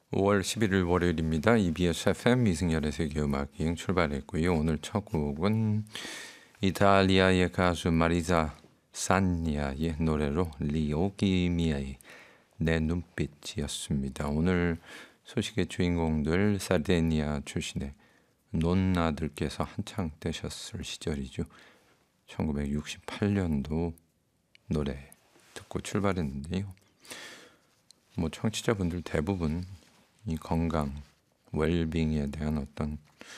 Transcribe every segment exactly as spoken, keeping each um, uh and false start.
오월 십일일 월요일입니다. 이비에스 에프엠 이승열의 세계음악여행 출발했고요. 오늘 첫 곡은 이탈리아의 가수 마리자 산니아의 노래로 리오기미아의 내 눈빛이었습니다. 오늘 소식의 주인공들 사르디니아 출신의 논나들께서 한창 되셨을 시절이죠. 천구백육십팔 년도 노래 듣고 출발했는데요. 뭐 청취자분들 대부분 이 건강, 웰빙에 대한 어떤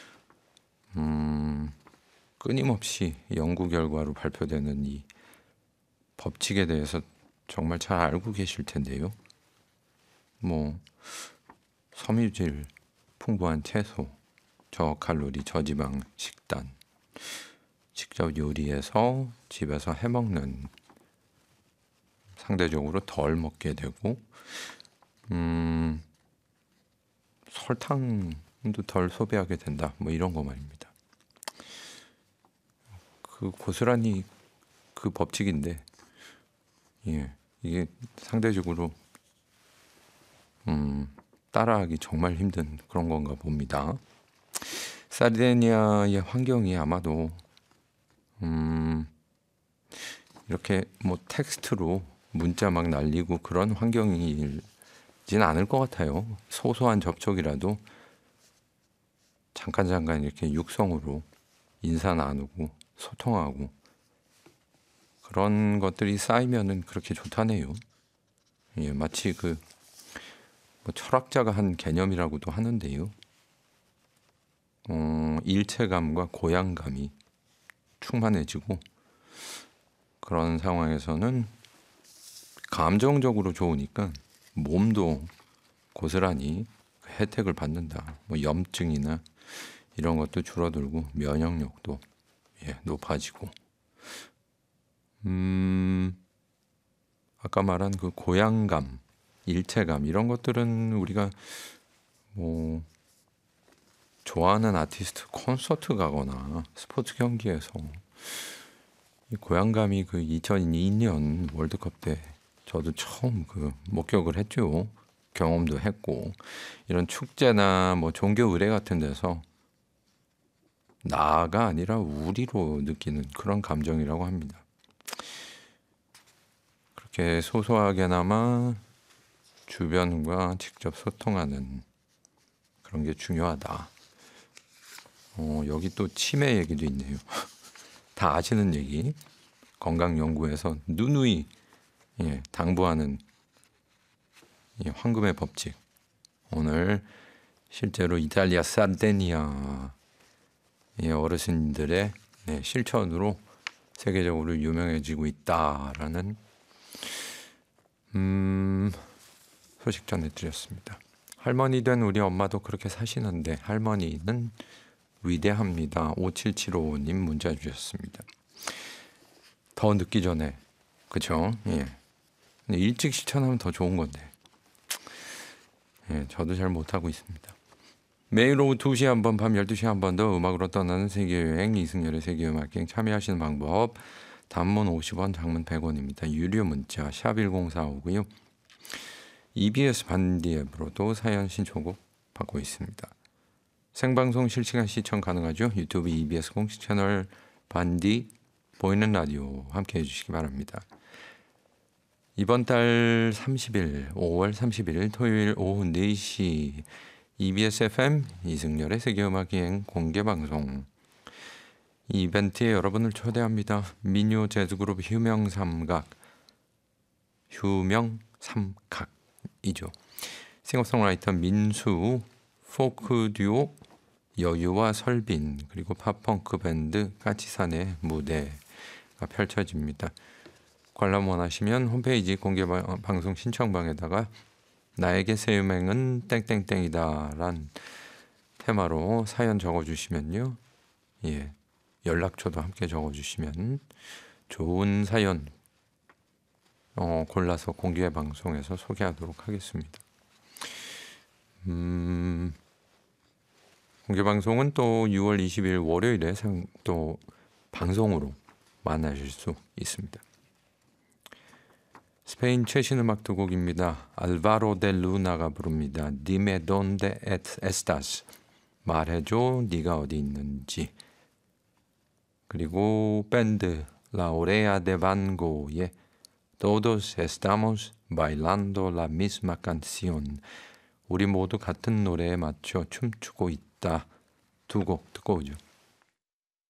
음, 끊임없이 연구 결과로 발표되는 이 법칙에 대해서 정말 잘 알고 계실 텐데요. 뭐 섬유질 풍부한 채소, 저칼로리, 저지방 식단, 직접 요리해서 집에서 해먹는 상대적으로 덜 먹게 되고 음, 설탕도 덜 소비하게 된다. 뭐 이런 거 말입니다. 그 고스란히 그 법칙인데, 예, 이게 상대적으로 음, 따라하기 정말 힘든 그런 건가 봅니다. 사르디니아의 환경이 아마도 음, 이렇게 뭐 텍스트로 문자 막 날리고 그런 환경이진 않을 것 같아요. 소소한 접촉이라도 잠깐 잠깐 이렇게 육성으로 인사 나누고 소통하고 그런 것들이 쌓이면은 그렇게 좋다네요. 예, 마치 그 뭐 철학자가 한 개념이라고도 하는데요. 어, 일체감과 고양감이 충만해지고 그런 상황에서는 감정적으로 좋으니까 몸도 고스란히 혜택을 받는다. 뭐 염증이나 이런 것도 줄어들고 면역력도 예, 높아지고 음, 아까 말한 그 고양감, 일체감 이런 것들은 우리가 뭐 좋아하는 아티스트 콘서트 가거나 스포츠 경기에서 이 고양감이 그 이천이 년 월드컵 때 저도 처음 그 목격을 했죠. 경험도 했고 이런 축제나 뭐 종교 의례 같은 데서 나가 아니라 우리로 느끼는 그런 감정이라고 합니다. 그렇게 소소하게나마 주변과 직접 소통하는 그런 게 중요하다. 어, 여기 또 치매 얘기도 있네요. 다 아시는 얘기. 건강연구에서 누누이 예, 당부하는 예, 황금의 법칙. 오늘 실제로 이탈리아 사르디니아 예, 어르신들의 네, 실천으로 세계적으로 유명해지고 있다라는 음, 소식 전해드렸습니다. 할머니 된 우리 엄마도 그렇게 사시는데 할머니는 위대합니다. 오칠칠오 님 문자 주셨습니다. 더 늦기 전에 그쵸? 예. 일찍 실천하면 더 좋은 건데 예, 저도 잘 못하고 있습니다. 매일 오후 두 시에 한 번, 밤 열두 시에 한 번 더 음악으로 떠나는 세계여행 이승열의 세계음악여행 참여하시는 방법 단문 오십 원, 장문 백 원입니다. 유료 문자 샵 일공사오고요. 이비에스 반디 앱으로도 사연 신청곡 받고 있습니다. 생방송 실시간 시청 가능하죠. 유튜브 이비에스 공식 채널 반디 보이는 라디오 함께해 주시기 바랍니다. 이번 달 삼십일, 오월 삼십일 토요일 오후 네 시 이비에스 에프엠 이승열의 세계음악여행 공개방송 이 이벤트에 여러분을 초대합니다. 민요 재즈그룹 휴명삼각 휴명삼각이죠. 싱어송라이터 민수, 포크 듀오 여유와 설빈 그리고 팝펑크 밴드 까치산의 무대가 펼쳐집니다. 관람 원하시면 홈페이지 공개 방송 신청방에다가 나에게 새 음행은 땡땡땡이다 란 테마로 사연 적어주시면요. 예, 연락처도 함께 적어주시면 좋은 사연 어, 골라서 공개 방송에서 소개하도록 하겠습니다. 음, 공개 방송은 또 유월 이십일 월요일에 또 방송으로 만나실 수 있습니다. 스페인 최신 음악 두 곡입니다. 알바로 데 루나가 부릅니다. Dime dónde estás. 말해줘 네가 어디 있는지. 그리고 밴드 La Oreja de Van Gogh의 Todos estamos bailando la misma canción. 우리 모두 같은 노래에 맞춰 춤추고 있다. 두 곡 듣고 오죠.